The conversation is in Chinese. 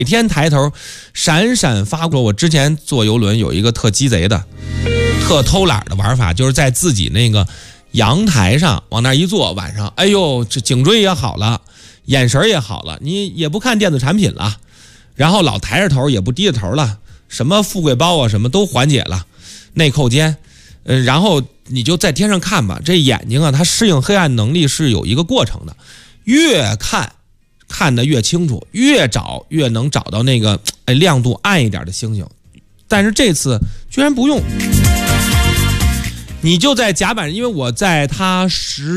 天抬头闪闪发光。我之前坐游轮有一个特鸡贼的特偷懒的玩法，就是在自己那个阳台上往那一坐，晚上哎呦这颈椎也好了，眼神也好了，你也不看电子产品了，然后老抬着头也不低着头了，什么富贵包啊什么都缓解了，内扣肩，然后你就在天上看吧，这眼睛啊它适应黑暗能力是有一个过程的，越看得越清楚，越找越能找到那个亮度暗一点的星星。但是这次居然不用，你就在甲板，因为我在它